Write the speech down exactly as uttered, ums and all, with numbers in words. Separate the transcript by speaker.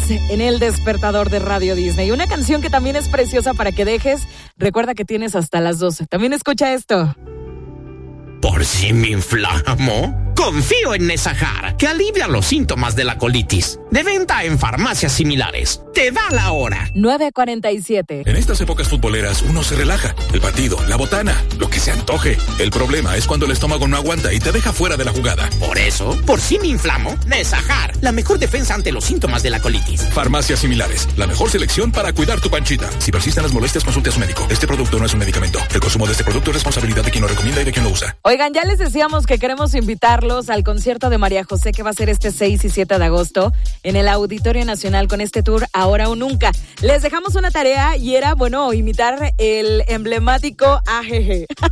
Speaker 1: en El Despertador de Radio Disney. Una canción que también es preciosa para que dejes. Recuerda que tienes hasta las doce. También escucha esto.
Speaker 2: ¿Por si me inflamo? Confío en Nesajar, que alivia los síntomas de la colitis. De venta en farmacias similares. Te da la hora.
Speaker 1: nueve cuarenta y siete.
Speaker 3: En estas épocas futboleras uno se relaja. El partido, la botana, lo que se antoje. El problema es cuando el estómago no aguanta y te deja fuera de la jugada.
Speaker 2: Por eso, por si me inflamo, Nesajar, la mejor defensa ante los síntomas de la colitis.
Speaker 3: Farmacias similares, la mejor selección para cuidar tu panchita. Si persisten las molestias, consulte a su médico. Este producto no es un medicamento. El consumo de este producto es responsabilidad de quien lo recomienda y de quien lo usa.
Speaker 1: Oigan, ya les decíamos que queremos invitarlos al concierto de María José, que va a ser este seis y siete de agosto en el Auditorio Nacional con este tour Ahora o Nunca. Les dejamos una tarea y era, bueno, imitar el emblemático A G G.